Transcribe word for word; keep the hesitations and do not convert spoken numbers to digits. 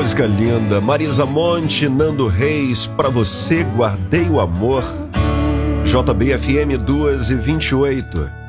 música linda. Marisa Monte, Nando Reis, Pra Você Guardei o Amor. J B F M duas e vinte e oito.